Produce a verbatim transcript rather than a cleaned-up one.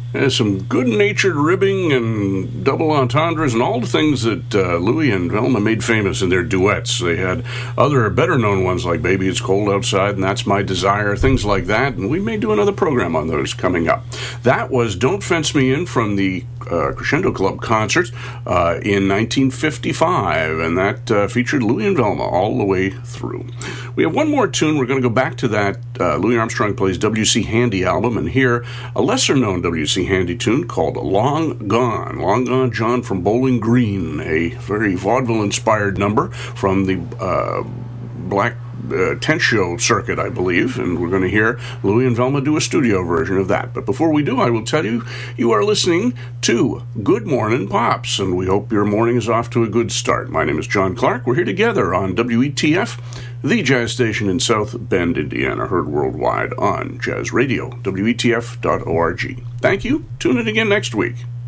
There's some good-natured ribbing and double entendres and all the things that uh, Louis and Velma made famous in their duets. They had other better-known ones like Baby It's Cold Outside and That's My Desire, things like that, and we may do another program on those coming up. That was Don't Fence Me In from the uh, Crescendo Club concert uh, in nineteen fifty-five, and that uh, featured Louis and Velma all the way through. We have one more tune. We're going to go back to that uh, Louis Armstrong Plays W C Handy album and hear a lesser-known W C Handy tune called Long Gone. Long Gone John from Bowling Green, a very vaudeville-inspired number from the uh, Black uh, tent show circuit, I believe, and we're going to hear Louis and Velma do a studio version of that. But before we do, I will tell you, you are listening to Good Morning Pops, and we hope your morning is off to a good start. My name is John Clark. We're here together on W E T F, the jazz station in South Bend, Indiana, heard worldwide on Jazz Radio, W E T F dot org. Thank you. Tune in again next week.